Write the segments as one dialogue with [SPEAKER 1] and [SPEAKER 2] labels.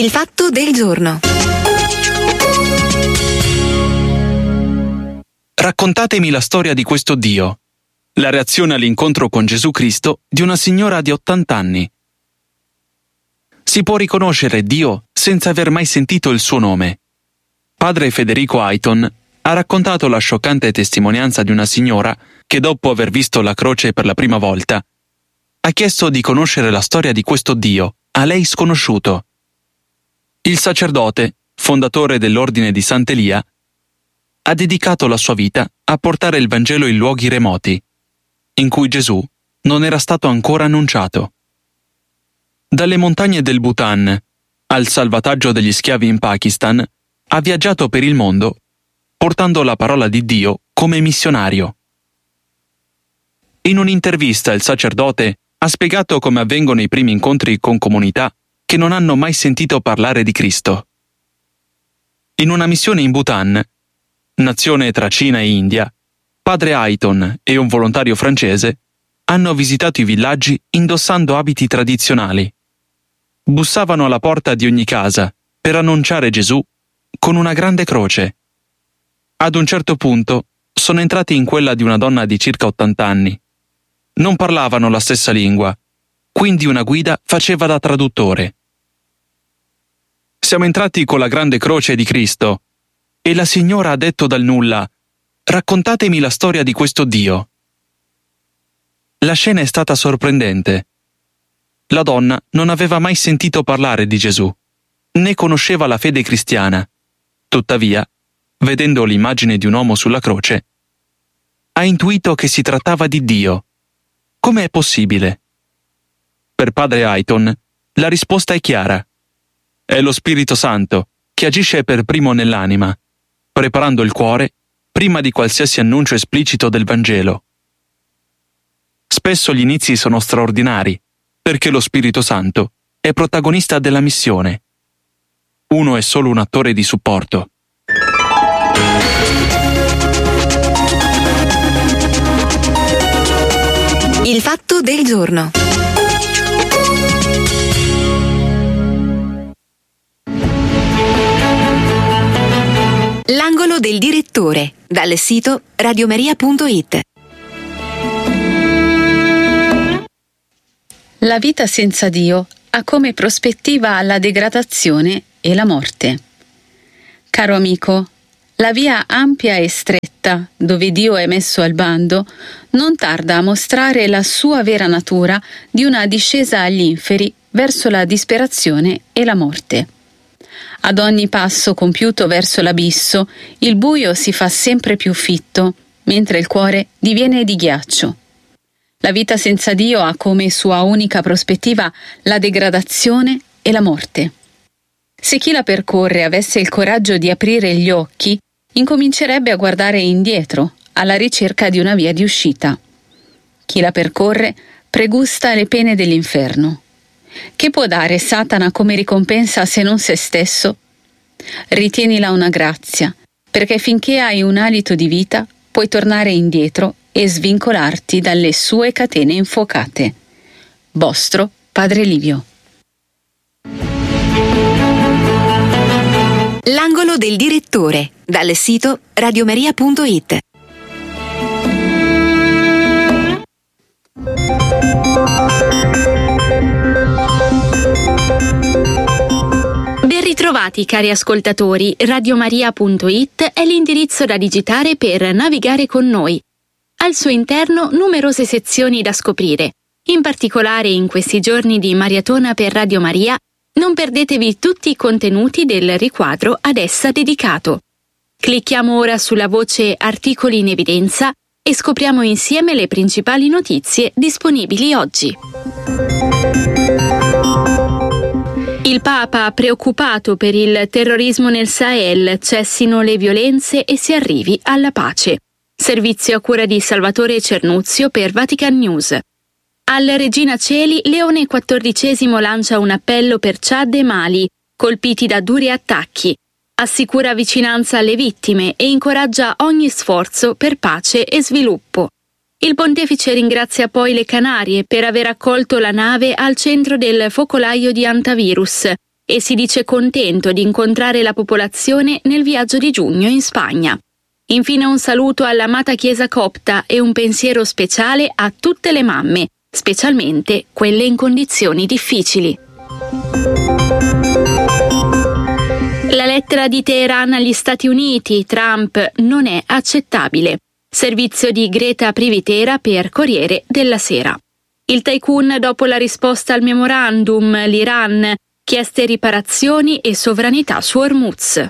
[SPEAKER 1] Il fatto del giorno.
[SPEAKER 2] Raccontatemi la storia di questo Dio. La reazione all'incontro con Gesù Cristo di una signora di 80 anni. Si può riconoscere Dio senza aver mai sentito il suo nome. Padre Federico Ayton ha raccontato la scioccante testimonianza di una signora che, dopo aver visto la croce per la prima volta, ha chiesto di conoscere la storia di questo Dio, a lei sconosciuto. Il sacerdote, fondatore dell'ordine di Sant'Elia, ha dedicato la sua vita a portare il Vangelo in luoghi remoti, in cui Gesù non era stato ancora annunciato. Dalle montagne del Bhutan al salvataggio degli schiavi in Pakistan, ha viaggiato per il mondo portando la parola di Dio come missionario. In un'intervista il sacerdote ha spiegato come avvengono i primi incontri con comunità che non hanno mai sentito parlare di Cristo. In una missione in Bhutan, nazione tra Cina e India, padre Ayton e un volontario francese hanno visitato i villaggi indossando abiti tradizionali. Bussavano alla porta di ogni casa per annunciare Gesù con una grande croce. Ad un certo punto sono entrati in quella di una donna di circa 80 anni. Non parlavano la stessa lingua, quindi una guida faceva da traduttore. Siamo entrati con la grande croce di Cristo e la signora ha detto dal nulla: raccontatemi la storia di questo Dio. La scena è stata sorprendente. La donna non aveva mai sentito parlare di Gesù, né conosceva la fede cristiana. Tuttavia, vedendo l'immagine di un uomo sulla croce, ha intuito che si trattava di Dio. Come è possibile? Per padre Ayton, la risposta è chiara. È lo Spirito Santo che agisce per primo nell'anima, preparando il cuore prima di qualsiasi annuncio esplicito del Vangelo. Spesso gli inizi sono straordinari, perché lo Spirito Santo è protagonista della missione. Uno è solo un attore di supporto.
[SPEAKER 1] Il fatto del giorno. L'angolo del direttore, dal sito radiomaria.it.
[SPEAKER 3] La vita senza Dio ha come prospettiva la degradazione e la morte. Caro amico, la via ampia e stretta, dove Dio è messo al bando, non tarda a mostrare la sua vera natura di una discesa agli inferi verso la disperazione e la morte. Ad ogni passo compiuto verso l'abisso, il buio si fa sempre più fitto, mentre il cuore diviene di ghiaccio. La vita senza Dio ha come sua unica prospettiva la degradazione e la morte. Se chi la percorre avesse il coraggio di aprire gli occhi, incomincerebbe a guardare indietro, alla ricerca di una via di uscita. Chi la percorre pregusta le pene dell'inferno. Che può dare Satana come ricompensa se non se stesso? Ritienila una grazia, perché finché hai un alito di vita puoi tornare indietro e svincolarti dalle sue catene infuocate. Vostro Padre Livio.
[SPEAKER 1] L'angolo del direttore, dal sito radiomaria.it.
[SPEAKER 4] Ben ritrovati cari ascoltatori, radiomaria.it è l'indirizzo da digitare per navigare con noi. Al suo interno numerose sezioni da scoprire. In particolare in questi giorni di maratona per Radio Maria, non perdetevi tutti i contenuti del riquadro ad essa dedicato. Clicchiamo ora sulla voce Articoli in evidenza e scopriamo insieme le principali notizie disponibili oggi. Il Papa, preoccupato per il terrorismo nel Sahel, cessino le violenze e si arrivi alla pace. Servizio a cura di Salvatore Cernuzio per Vatican News. Al Regina Coeli, Leone XIV lancia un appello per Ciad e Mali, colpiti da duri attacchi. Assicura vicinanza alle vittime e incoraggia ogni sforzo per pace e sviluppo. Il pontefice ringrazia poi le Canarie per aver accolto la nave al centro del focolaio di Antivirus e si dice contento di incontrare la popolazione nel viaggio di giugno in Spagna. Infine un saluto all'amata Chiesa copta e un pensiero speciale a tutte le mamme, specialmente quelle in condizioni difficili. La lettera di Teheran agli Stati Uniti, Trump, non è accettabile. Servizio di Greta Privitera per Corriere della Sera. Il tycoon dopo la risposta al memorandum, l'Iran, chieste riparazioni e sovranità su Hormuz.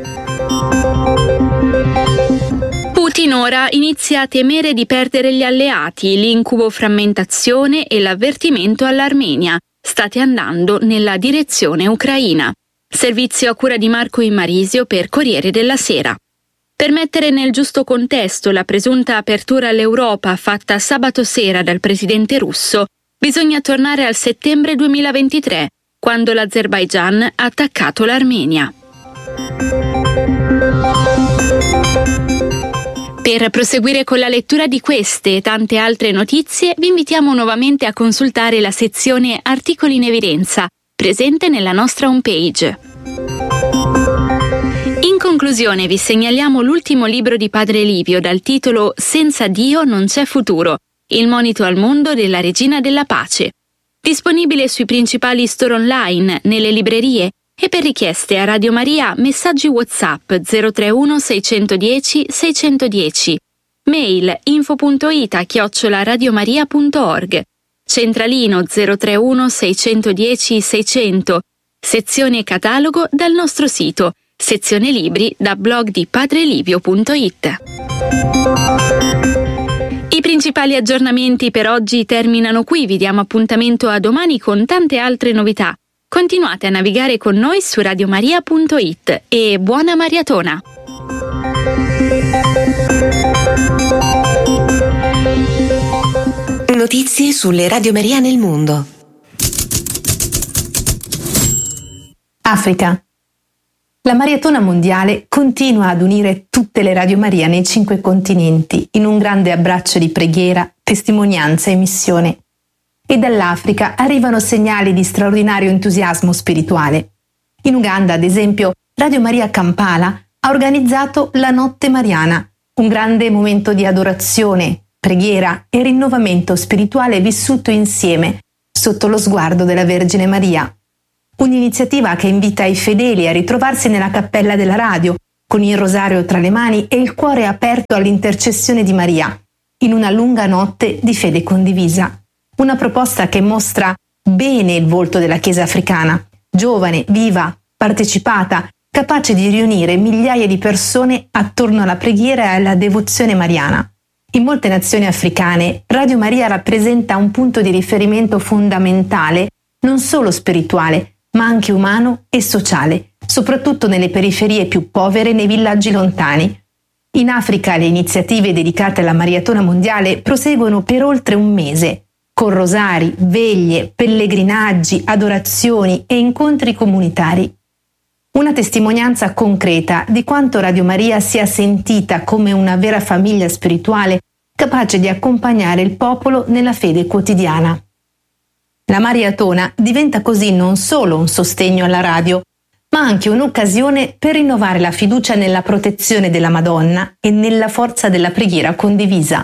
[SPEAKER 4] Putin ora inizia a temere di perdere gli alleati, l'incubo frammentazione e l'avvertimento all'Armenia. State andando nella direzione ucraina. Servizio a cura di Marco Immarisio per Corriere della Sera. Per mettere nel giusto contesto la presunta apertura all'Europa fatta sabato sera dal presidente russo, bisogna tornare al settembre 2023, quando l'Azerbaigian ha attaccato l'Armenia. Per proseguire con la lettura di queste e tante altre notizie, vi invitiamo nuovamente a consultare la sezione Articoli in evidenza, presente nella nostra homepage. In conclusione vi segnaliamo l'ultimo libro di Padre Livio dal titolo Senza Dio non c'è futuro, il monito al mondo della Regina della Pace. Disponibile sui principali store online, nelle librerie e per richieste a Radio Maria messaggi WhatsApp 031 610 610, mail info.ita@radiomaria.org, centralino 031 610 600, sezione catalogo dal nostro sito, sezione libri da blog di padrelivio.it. I principali aggiornamenti per oggi terminano qui, vi diamo appuntamento a domani con tante altre novità. Continuate a navigare con noi su radiomaria.it e buona maratona!
[SPEAKER 1] Notizie sulle Radio Maria nel mondo.
[SPEAKER 5] Africa. La Maratona Mondiale continua ad unire tutte le Radio Maria nei 5 continenti in un grande abbraccio di preghiera, testimonianza e missione. E dall'Africa arrivano segnali di straordinario entusiasmo spirituale. In Uganda, ad esempio, Radio Maria Kampala ha organizzato la Notte Mariana, un grande momento di adorazione, preghiera e rinnovamento spirituale vissuto insieme, sotto lo sguardo della Vergine Maria. Un'iniziativa che invita i fedeli a ritrovarsi nella cappella della radio, con il rosario tra le mani e il cuore aperto all'intercessione di Maria, in una lunga notte di fede condivisa. Una proposta che mostra bene il volto della Chiesa africana, giovane, viva, partecipata, capace di riunire migliaia di persone attorno alla preghiera e alla devozione mariana. In molte nazioni africane, Radio Maria rappresenta un punto di riferimento fondamentale, non solo spirituale, ma anche umano e sociale, soprattutto nelle periferie più povere e nei villaggi lontani. In Africa le iniziative dedicate alla Maratona Mondiale proseguono per oltre un mese, con rosari, veglie, pellegrinaggi, adorazioni e incontri comunitari. Una testimonianza concreta di quanto Radio Maria sia sentita come una vera famiglia spirituale capace di accompagnare il popolo nella fede quotidiana. La maratona diventa così non solo un sostegno alla radio, ma anche un'occasione per rinnovare la fiducia nella protezione della Madonna e nella forza della preghiera condivisa.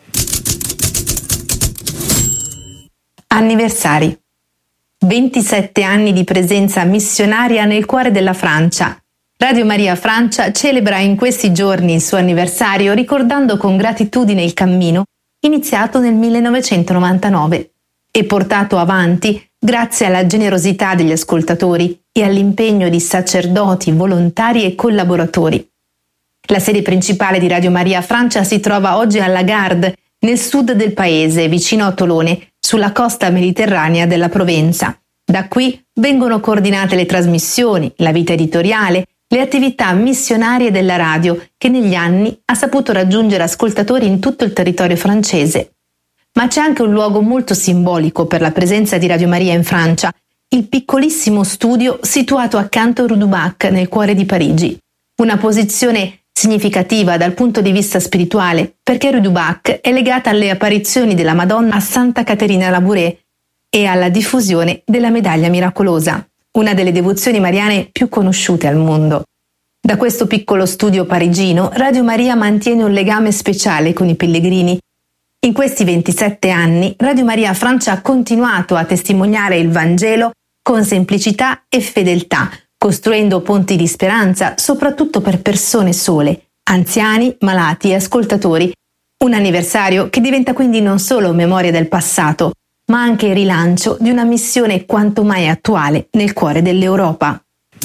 [SPEAKER 5] Anniversari. 27 anni di presenza missionaria nel cuore della Francia. Radio Maria Francia celebra in questi giorni il suo anniversario ricordando con gratitudine il cammino iniziato nel 1999 e portato avanti grazie alla generosità degli ascoltatori e all'impegno di sacerdoti, volontari e collaboratori. La sede principale di Radio Maria Francia si trova oggi a Lagarde, nel sud del paese, vicino a Tolone, sulla costa mediterranea della Provenza. Da qui vengono coordinate le trasmissioni, la vita editoriale, le attività missionarie della radio, che negli anni ha saputo raggiungere ascoltatori in tutto il territorio francese. Ma c'è anche un luogo molto simbolico per la presenza di Radio Maria in Francia, il piccolissimo studio situato accanto a Rue du Bac, nel cuore di Parigi. Una posizione significativa dal punto di vista spirituale, perché Rue du Bac è legata alle apparizioni della Madonna a Santa Caterina Labouré e alla diffusione della medaglia miracolosa. una delle devozioni mariane più conosciute al mondo. Da questo piccolo studio parigino, Radio Maria mantiene un legame speciale con i pellegrini. In questi 27 anni, Radio Maria Francia ha continuato a testimoniare il Vangelo con semplicità e fedeltà, costruendo ponti di speranza soprattutto per persone sole, anziani, malati e ascoltatori. Un anniversario che diventa quindi non solo memoria del passato, ma anche rilancio di una missione quanto mai attuale nel cuore dell'Europa.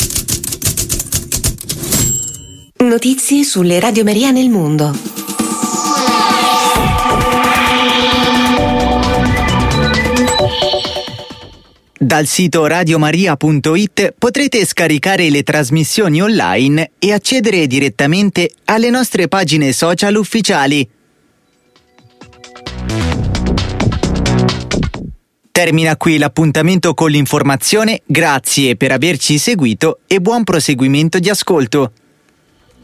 [SPEAKER 1] Notizie sulle Radio Maria nel mondo.
[SPEAKER 6] Dal sito radiomaria.it potrete scaricare le trasmissioni online e accedere direttamente alle nostre pagine social ufficiali. Termina qui l'appuntamento con l'informazione, grazie per averci seguito e buon proseguimento di ascolto.